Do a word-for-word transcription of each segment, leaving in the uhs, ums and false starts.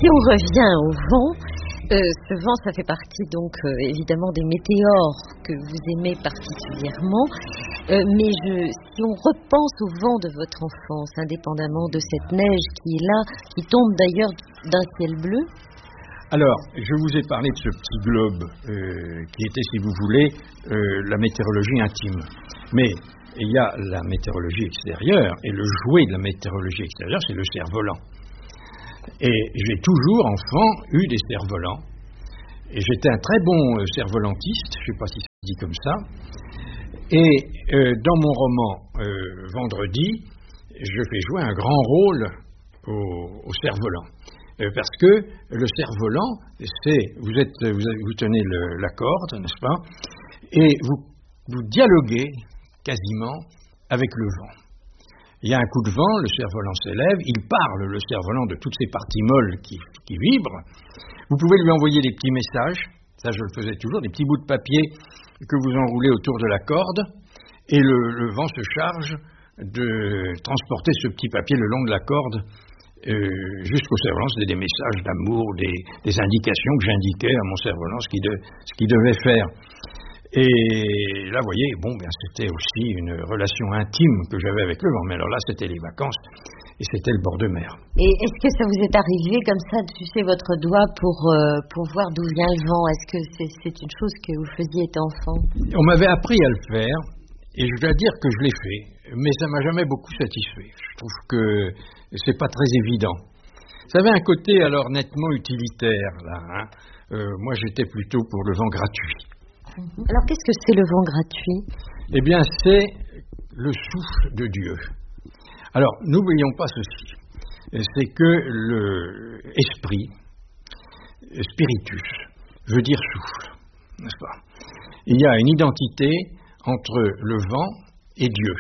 si on revient au vent, euh, ce vent, ça fait partie donc euh, évidemment des météores que vous aimez particulièrement. Euh, mais je, si on repense au vent de votre enfance, indépendamment de cette neige qui est là, qui tombe d'ailleurs d'un ciel bleu. Alors, je vous ai parlé de ce petit globe euh, qui était, si vous voulez, euh, la météorologie intime. Mais il y a la météorologie extérieure, et le jouet de la météorologie extérieure, c'est le cerf-volant. Et j'ai toujours, enfant, eu des cerfs-volants. Et j'étais un très bon euh, cerf-volantiste, je ne sais pas si ça se dit comme ça. Et euh, dans mon roman euh, Vendredi, je fais jouer un grand rôle au, au cerf-volant. Euh, parce que le cerf-volant, c'est, vous, êtes, vous, vous tenez le, la corde, n'est-ce pas, et vous, vous dialoguez quasiment avec le vent. Il y a un coup de vent, le cerf-volant s'élève, il parle, le cerf-volant, de toutes ces parties molles qui, qui vibrent. Vous pouvez lui envoyer des petits messages, ça je le faisais toujours, des petits bouts de papier que vous enroulez autour de la corde, et le, le vent se charge de transporter ce petit papier le long de la corde euh, jusqu'au cerf-volant. C'était des messages d'amour, des, des indications que j'indiquais à mon cerf-volant, ce qu'il de, ce devait faire. Et là, vous voyez, bon, bien, c'était aussi une relation intime que j'avais avec le vent. Mais alors là, c'était les vacances et c'était le bord de mer. Et est-ce que ça vous est arrivé comme ça de sucer votre doigt pour, euh, pour voir d'où vient le vent? Est-ce que c'est, c'est une chose que vous faisiez étant enfant? On m'avait appris à le faire et je dois dire que je l'ai fait. Mais ça m'a jamais beaucoup satisfait. Je trouve que c'est pas très évident. Ça avait un côté alors nettement utilitaire, là. Hein. Euh, moi, j'étais plutôt pour le vent gratuit. Alors, qu'est-ce que c'est le vent gratuit? Eh bien, c'est le souffle de Dieu. Alors, n'oublions pas ceci. C'est que le esprit, spiritus, veut dire souffle, n'est-ce pas? Il y a une identité entre le vent et Dieu.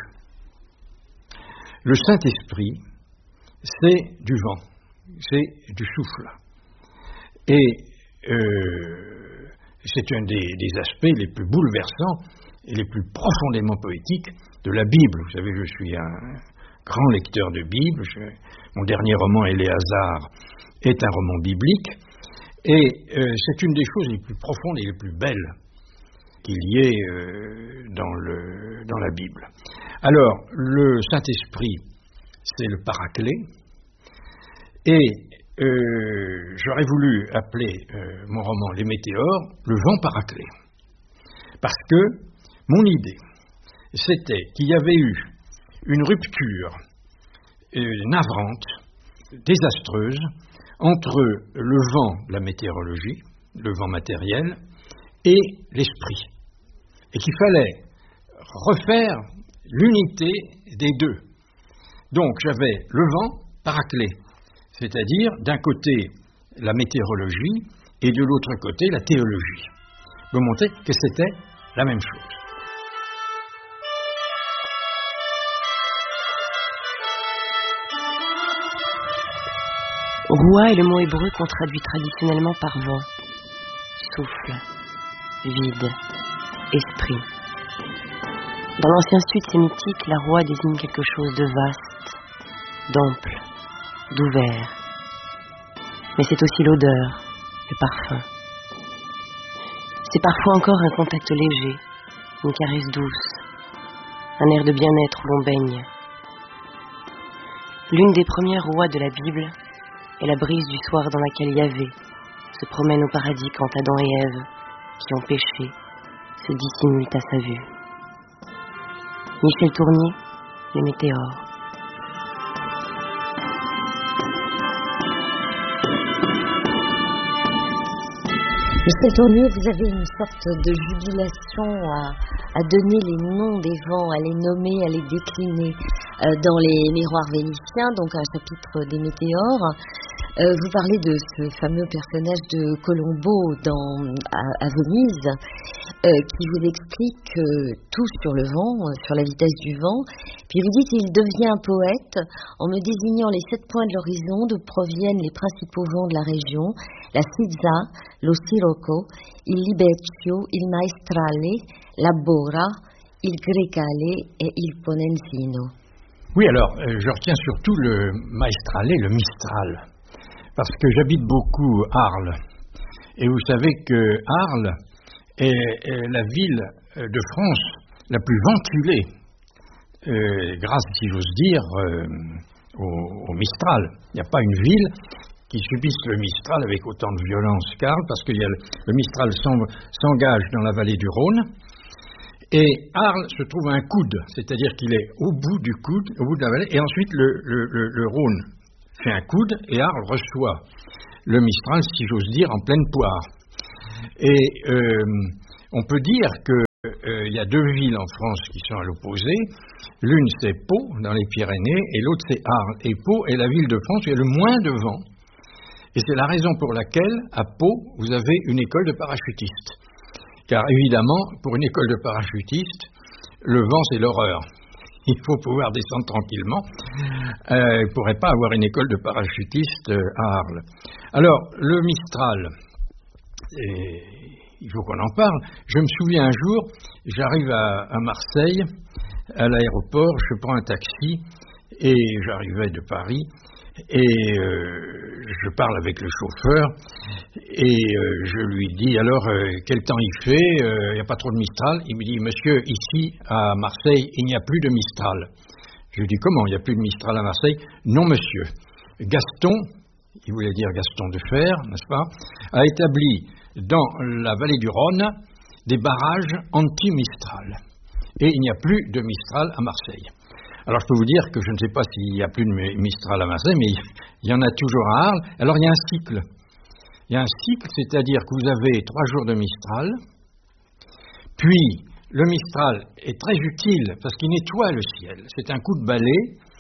Le Saint-Esprit, c'est du vent, c'est du souffle. Et euh, c'est un des, des aspects les plus bouleversants et les plus profondément poétiques de la Bible. Vous savez, je suis un grand lecteur de Bible. Je, mon dernier roman, Éléazar, est un roman biblique. Et euh, c'est une des choses les plus profondes et les plus belles qu'il y ait euh, dans, le, dans la Bible. Alors, le Saint-Esprit, c'est le Paraclet. Et Euh, j'aurais voulu appeler euh, mon roman Les Météores le vent paraclet. Parce que mon idée, c'était qu'il y avait eu une rupture euh, navrante, désastreuse, entre le vent de la météorologie, le vent matériel, et l'esprit. Et qu'il fallait refaire l'unité des deux. Donc j'avais le vent paraclet. C'est-à-dire, d'un côté, la météorologie, et de l'autre côté, la théologie. Vous montrez que c'était la même chose. Roua est le mot hébreu qu'on traduit traditionnellement par vent. Souffle, vide, esprit. Dans l'ancien Sud sémitique, la roua désigne quelque chose de vaste, d'ample, d'ouvert. Mais c'est aussi l'odeur, le parfum. C'est parfois encore un contact léger, une caresse douce, un air de bien-être où l'on baigne. L'une des premières rois de la Bible est la brise du soir dans laquelle Yahvé se promène au paradis quand Adam et Ève, qui ont péché, se dissimulent à sa vue. Michel Tournier, Les Météores. Michel Tournier, vous avez une sorte de jubilation à, à donner les noms des vents, à les nommer, à les décliner. Euh, dans les Miroirs vénitiens, donc un chapitre des Météores, euh, vous parlez de ce fameux personnage de Colombo dans, à, à Venise, euh, qui vous explique euh, tout sur le vent, euh, sur la vitesse du vent. Puis vous dites, il devient poète en me désignant les sept points de l'horizon d'où proviennent les principaux vents de la région, la Sizza, lo Sirocco, il Libeccio, il Maestrale, la Bora, il Grecale et il Ponenzino. Oui, alors, euh, je retiens surtout le Maestrale, le Mistral. parce que j'habite beaucoup Arles. Et vous savez que Arles est, est la ville de France la plus ventilée, euh, grâce, si j'ose dire, euh, au, au Mistral. Il n'y a pas une ville qui subisse le Mistral avec autant de violence qu'Arles, parce que y a le, le Mistral s'engage dans la vallée du Rhône. Et Arles se trouve à un coude, c'est-à-dire qu'il est au bout du coude, au bout de la vallée, et ensuite le, le, le, le Rhône fait un coude, et Arles reçoit le Mistral, si j'ose dire, en pleine poire. Et euh, on peut dire qu'il euh, y a deux villes en France qui sont à l'opposé. L'une, c'est Pau, dans les Pyrénées, et l'autre, c'est Arles. Et Pau est la ville de France où il y a le moins de vent. Et c'est la raison pour laquelle, à Pau, vous avez une école de parachutistes. Car évidemment, pour une école de parachutistes, le vent, c'est l'horreur. Il faut pouvoir descendre tranquillement. Euh, il ne pourrait pas avoir une école de parachutistes euh, à Arles. Alors, le Mistral, et il faut qu'on en parle. Je me souviens un jour, j'arrive à, à Marseille, à l'aéroport, je prends un taxi, et j'arrivais de Paris, et euh, je parle avec le chauffeur, et euh, je lui dis, alors, euh, quel temps il fait, il euh, n'y a pas trop de Mistral? Il me dit, monsieur, ici, à Marseille, il n'y a plus de Mistral. Je lui dis, comment, il n'y a plus de Mistral à Marseille? Non, monsieur. Gaston, il voulait dire Gaston de Fer, n'est-ce pas, a établi dans la vallée du Rhône des barrages anti-Mistral. Et il n'y a plus de Mistral à Marseille. Alors je peux vous dire que je ne sais pas s'il n'y a plus de Mistral à Marseille, mais il y en a toujours à Arles. Alors il y a un cycle. Il y a un cycle, c'est-à-dire que vous avez trois jours de Mistral, puis le Mistral est très utile parce qu'il nettoie le ciel. C'est un coup de balai,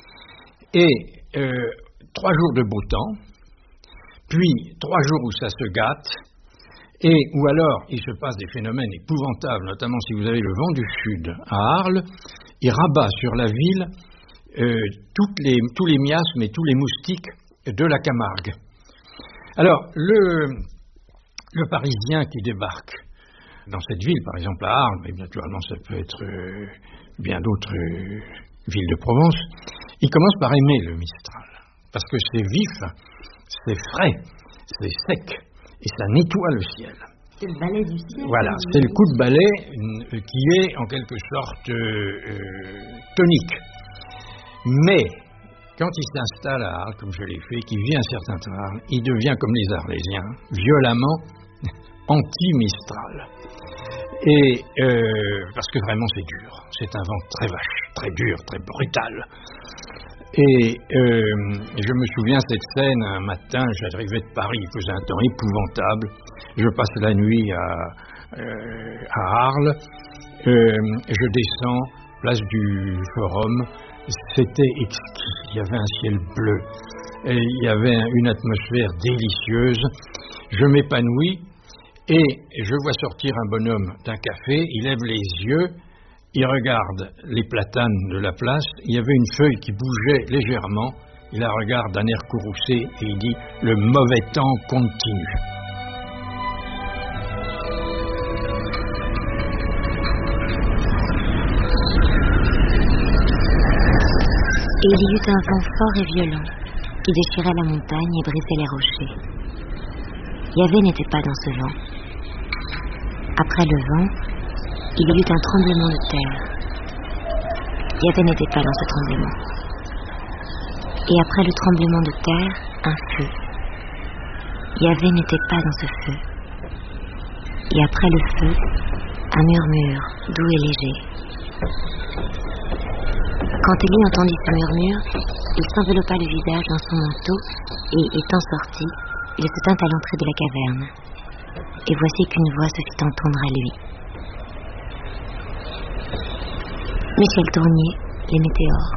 et euh, trois jours de beau temps, puis trois jours où ça se gâte, et où alors il se passe des phénomènes épouvantables, notamment si vous avez le vent du sud à Arles, il rabat sur la ville euh, toutes les, tous les miasmes et tous les moustiques de la Camargue. Alors, le, le Parisien qui débarque dans cette ville, par exemple à Arles, mais naturellement ça peut être euh, bien d'autres euh, villes de Provence, il commence par aimer le Mistral, parce que c'est vif, c'est frais, c'est sec, et ça nettoie le ciel. C'est le balai du ciel. Voilà, c'est le coup de balai euh, qui est en quelque sorte euh, euh, tonique. Mais, quand il s'installe à Arles, comme je l'ai fait, qu'il vit un certain temps à Arles, il devient comme les Arlésiens, violemment anti-Mistral. Et euh, parce que vraiment c'est dur, c'est un vent très vache, très dur, très brutal. Et euh, je me souviens cette scène, un matin, j'arrivais de Paris, il faisait un temps épouvantable, je passe la nuit à, euh, à Arles, euh, je descends, place du Forum, c'était exquis, il y avait un ciel bleu, et il y avait une atmosphère délicieuse, je m'épanouis, et je vois sortir un bonhomme d'un café, il lève les yeux, il regarde les platanes de la place, il y avait une feuille qui bougeait légèrement, il la regarde d'un air courroucé et il dit « Le mauvais temps continue ». Et il y eut un vent fort et violent qui déchirait la montagne et brisait les rochers. Yahvé n'était pas dans ce vent. Après le vent, il y eut un tremblement de terre. Yahvé n'était pas dans ce tremblement. Et après le tremblement de terre, un feu. Yahvé n'était pas dans ce feu. Et après le feu, un murmure doux et léger. Quand Élie entendit ce murmure, il s'enveloppa le visage dans son manteau et, étant sorti, il se tint à l'entrée de la caverne. Et voici qu'une voix se fit entendre à lui. Michel Tournier, Les Météores.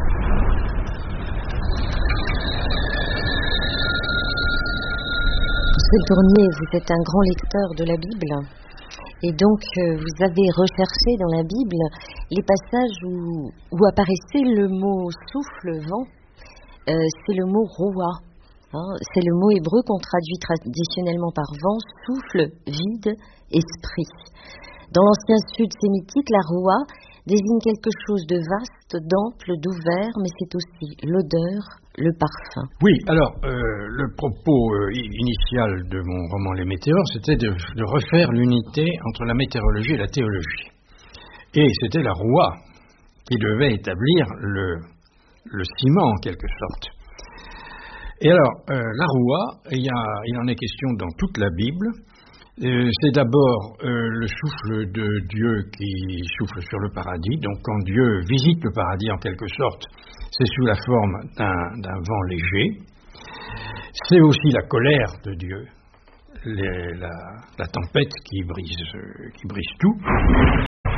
Michel Tournier, vous êtes un grand lecteur de la Bible. Et donc, euh, vous avez recherché dans la Bible les passages où, où apparaissait le mot souffle, vent. Euh, c'est le mot roua. Hein, c'est le mot hébreu qu'on traduit traditionnellement par vent, souffle, vide, esprit. Dans l'ancien sud sémitique, la roua désigne quelque chose de vaste, d'ample, d'ouvert, mais c'est aussi l'odeur, le parfum. Oui, alors, euh, le propos euh, initial de mon roman Les Météores, c'était de, de refaire l'unité entre la météorologie et la théologie. Et c'était la Roy qui devait établir le, le ciment, en quelque sorte. Et alors, euh, la Roy, il, y a, il en est question dans toute la Bible. Euh, c'est d'abord euh, le souffle de Dieu qui souffle sur le paradis. Donc quand Dieu visite le paradis en quelque sorte, c'est sous la forme d'un, d'un vent léger. C'est aussi la colère de Dieu, les, la, la tempête qui brise, euh, qui brise tout.